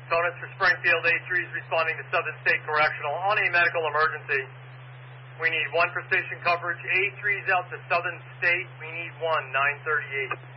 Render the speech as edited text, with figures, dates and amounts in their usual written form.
Bonus for Springfield, A3 is responding to Southern State Correctional on a medical emergency. We need 1 for station coverage. A3 is out to Southern State. We need 1, 938.